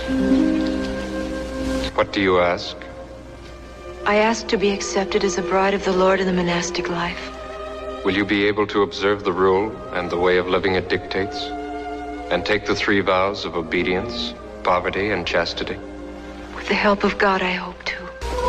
What do you ask? I ask to be accepted as a bride of the Lord in the monastic life. Will you be able to observe the rule and the way of living it dictates? And take the 3 vows of obedience, poverty, and chastity? With the help of God, I hope to.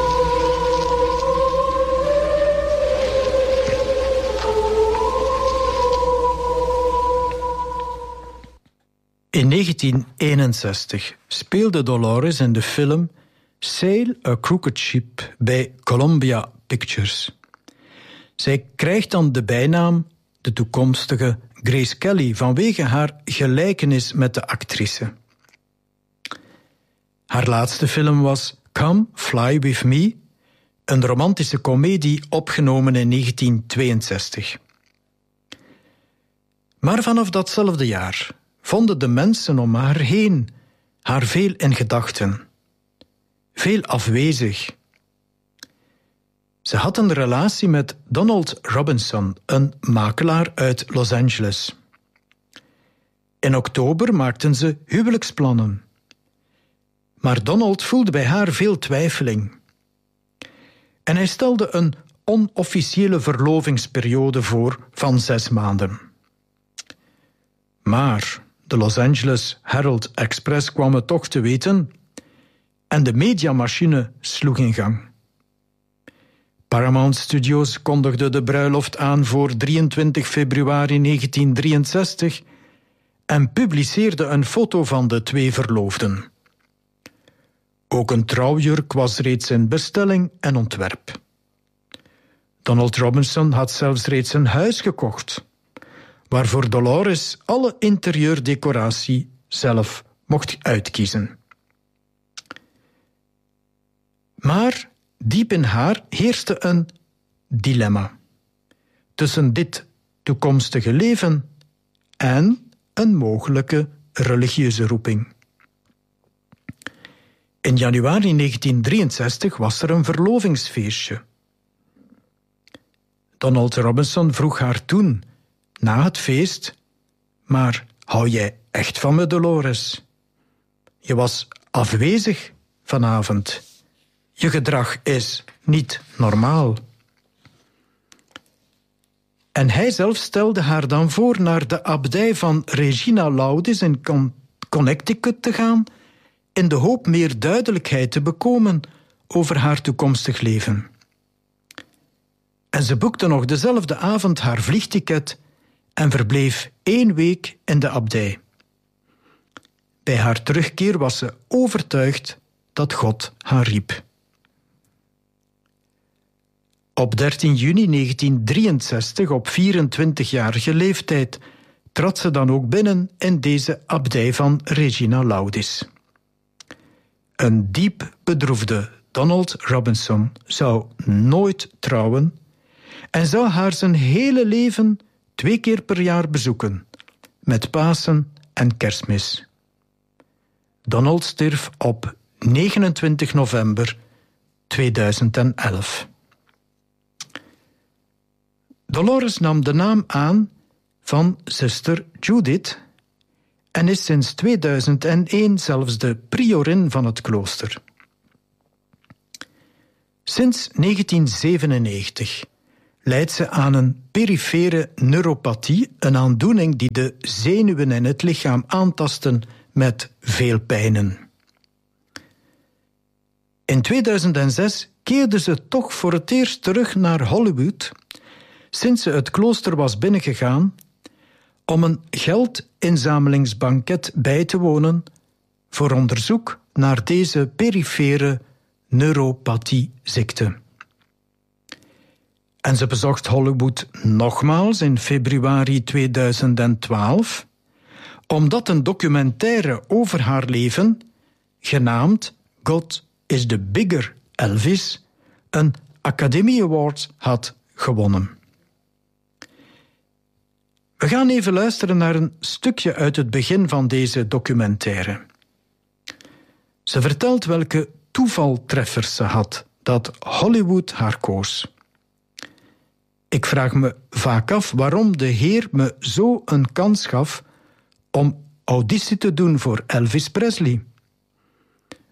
In 1961 speelde Dolores in de film Sail a Crooked Ship bij Columbia Pictures. Zij krijgt dan de bijnaam de toekomstige Grace Kelly vanwege haar gelijkenis met de actrice. Haar laatste film was Come Fly With Me, een romantische komedie opgenomen in 1962. Maar vanaf datzelfde jaar vonden de mensen om haar heen haar veel in gedachten, veel afwezig. Ze had een relatie met Donald Robinson, een makelaar uit Los Angeles. In oktober maakten ze huwelijksplannen. Maar Donald voelde bij haar veel twijfeling. En hij stelde een onofficiële verlovingsperiode voor van 6 maanden. Maar de Los Angeles Herald Express kwam het toch te weten en de mediamachine sloeg in gang. Paramount Studios kondigde de bruiloft aan voor 23 februari 1963 en publiceerde een foto van de 2 verloofden. Ook een trouwjurk was reeds in bestelling en ontwerp. Donald Robinson had zelfs reeds een huis gekocht, waarvoor Dolores alle interieurdecoratie zelf mocht uitkiezen. Maar diep in haar heerste een dilemma tussen dit toekomstige leven en een mogelijke religieuze roeping. In januari 1963 was er een verlovingsfeestje. Donald Robinson vroeg haar toen, na het feest: maar hou jij echt van me, Dolores? Je was afwezig vanavond. Je gedrag is niet normaal. En hij zelf stelde haar dan voor naar de abdij van Regina Laudis in Connecticut te gaan, in de hoop meer duidelijkheid te bekomen over haar toekomstig leven. En ze boekte nog dezelfde avond haar vliegticket en verbleef 1 week in de abdij. Bij haar terugkeer was ze overtuigd dat God haar riep. Op 13 juni 1963, op 24-jarige leeftijd, trad ze dan ook binnen in deze abdij van Regina Laudis. Een diep bedroefde Donald Robinson zou nooit trouwen en zou haar zijn hele leven 2 keer per jaar bezoeken, met Pasen en Kerstmis. Donald stierf op 29 november 2011. Dolores nam de naam aan van zuster Judith en is sinds 2001 zelfs de priorin van het klooster. Sinds 1997 lijdt ze aan een perifere neuropathie, een aandoening die de zenuwen in het lichaam aantasten met veel pijnen. In 2006 keerde ze toch voor het eerst terug naar Hollywood, sinds ze het klooster was binnengegaan, om een geldinzamelingsbanket bij te wonen voor onderzoek naar deze perifere neuropathieziekte. En ze bezocht Hollywood nogmaals in februari 2012, omdat een documentaire over haar leven, genaamd God is the Bigger Elvis, een Academy Award had gewonnen. We gaan even luisteren naar een stukje uit het begin van deze documentaire. Ze vertelt welke toevaltreffers ze had, dat Hollywood haar koos. Ik vraag me vaak af waarom de Heer me zo een kans gaf om auditie te doen voor Elvis Presley.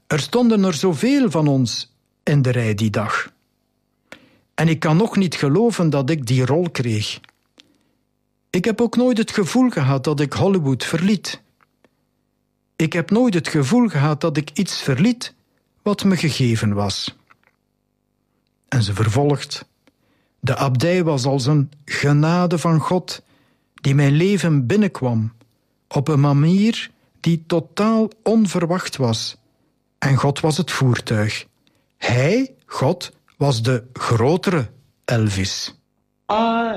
Er stonden er zoveel van ons in de rij die dag. En ik kan nog niet geloven dat ik die rol kreeg. Ik heb ook nooit het gevoel gehad dat ik Hollywood verliet. Ik heb nooit het gevoel gehad dat ik iets verliet wat me gegeven was. En ze vervolgt: de abdij was als een genade van God die mijn leven binnenkwam op een manier die totaal onverwacht was. En God was het voertuig. Hij, God, was de grotere Elvis.